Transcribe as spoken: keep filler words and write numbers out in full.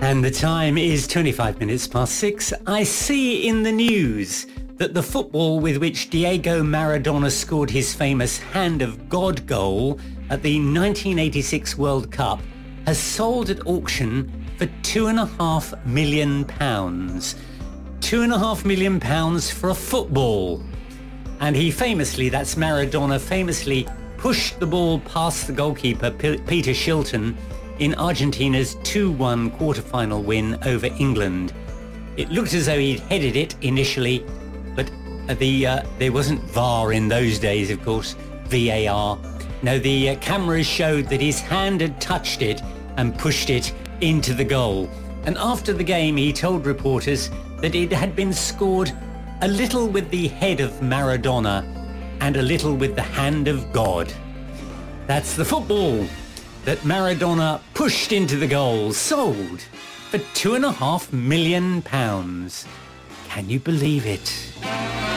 And the time is twenty-five minutes past six. I see in the news that the football with which Diego Maradona scored his famous Hand of God goal at the nineteen eighty-six World Cup has sold at auction for two and a half million pounds. Two and a half million pounds for a football. And he famously, that's Maradona, famously pushed the ball past the goalkeeper, P- Peter Shilton, in Argentina's two one quarter-final win over England. It looked as though he'd headed it initially, but the uh, there wasn't V A R in those days, of course, V A R. No, the uh, cameras showed that his hand had touched it and pushed it into the goal. And after the game, he told reporters that it had been scored a little with the head of Maradona and a little with the hand of God. That's the football that Maradona pushed into the goal, sold for two and a half million pounds. Can you believe it?